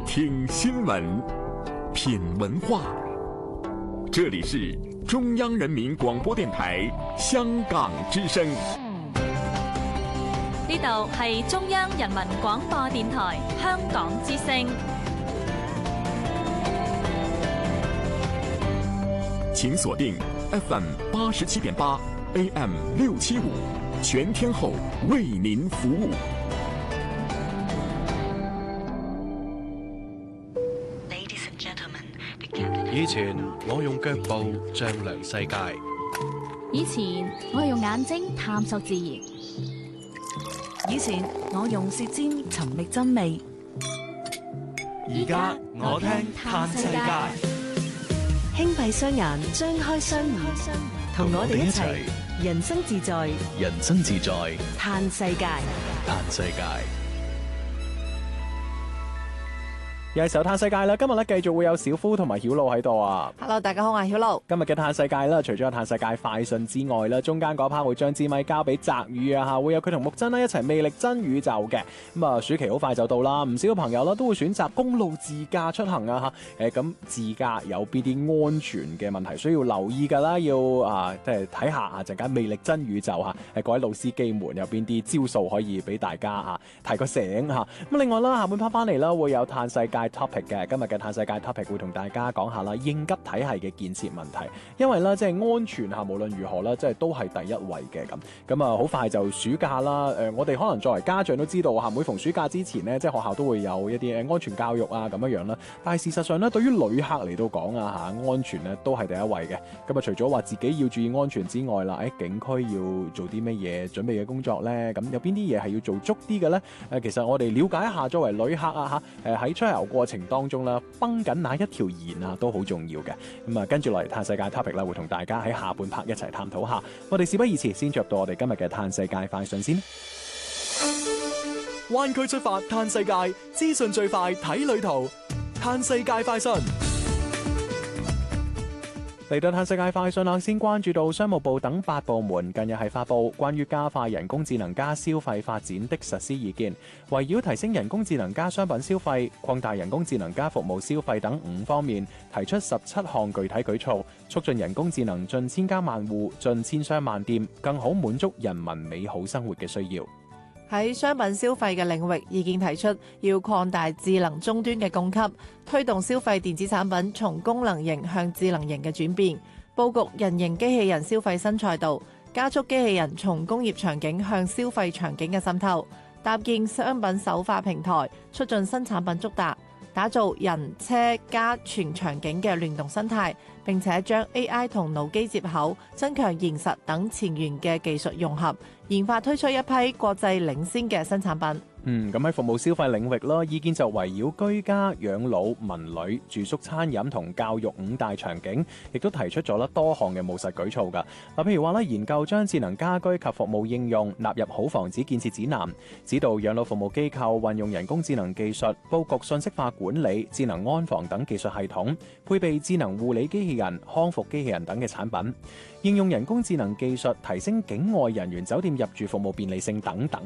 听新闻，品文化。这里是中央人民广播電台香港之聲。 呢度係中央人民廣播電台香港之聲。 請鎖定 FM 87.8 AM 675，全天候為您服務。 以前我用腳步丈量世界， 以前我用眼睛探索自然， 以前我用舌尖尋覓真味， 而家我聽嘆世界。 輕閉雙眼，張開雙耳，同我哋一齊人生自在， 人生自在， 嘆世界， 嘆世界。 又係時候嘆世界啦！今日咧繼續會有小夫同埋曉露喺度啊。 Hello， 大家好，我係曉露。 今日嘅嘆世界啦，除咗有嘆世界快訊之外啦，中間嗰 part 會將支咪交俾澤宇啊吓，會有佢同木真啦一齊魅力真宇宙嘅。咁啊，暑期好快就到啦，唔少嘅朋友啦都會選擇公路自駕出行啊吓。咁自駕有邊啲安全嘅問題需要留意噶啦？要即係睇下啊陣間魅力真宇宙吓，各位老司機們有邊啲招數可以俾大家提個醒吓。咁另外啦，下半 part 翻嚟啦，會有嘆世界topic 嘅，今日嘅嘆世界 topic 會同大家講下啦，應急體系嘅建設問題，因為咧即係安全無論如何咧，即係都係第一位嘅咁啊，好快就暑假啦，我哋可能作為家長都知道每逢暑假之前呢，即係學校都會有一啲安全教育啊咁樣啦，但係事實上咧，對於旅客嚟到講安全咧都係第一位嘅。咁啊，除咗話自己要注意安全之外啦，景區要做啲乜嘢準備嘅工作咧？咁有邊啲嘢係要做足啲嘅咧？其實我哋了解一下作為旅客喺出遊過程當中啦，繃緊哪一條弦都好重要嘅。咁啊，跟住落嚟嘆世界 topic 啦，會同大家喺下半 part 一齊探討下。我哋事不宜遲，先入到我哋今日嘅嘆世界快訊先。 灣區出發嘆世界，資訊最快睇旅途。嘆世界快訊嚟到嘆世界快訊啦，先關注到商務部等8部門近日係發布關於加快人工智能加消費發展的實施意見，圍繞提升人工智能加商品消費、擴大人工智能加服務消費等5方面，提出17項具體舉措，促進人工智能進千家萬戶、進千商萬店，更好滿足人民美好生活嘅需要。 喺商品消費嘅領域，意見提出要擴大智能終端嘅供給，推動消費電子產品從功能型向智能型嘅轉變，佈局人形機器人消費新賽道，加速機器人從工業場景向消費場景嘅滲透，搭建商品首發平台，促進新產品觸達，打造人車家全場景嘅聯動生態，並且將 AI 同腦機接口、增強現實等前沿嘅技術融合，研發推出一批國際領先嘅新產品。 咁喺服務消費領域啦，意見就圍繞居家、養老、文旅、住宿、餐飲同教育5大場景，亦都提出咗多項嘅務實舉措㗎。譬如話研究將智能家居及服務應用納入好房子建設指南，指導養老服務機構運用人工智能技術，佈局信息化管理、智能安防等技術系統，配備智能護理機器人、康復機器人等嘅產品，應用人工智能技術提升境外人員酒店入住服務便利性等等。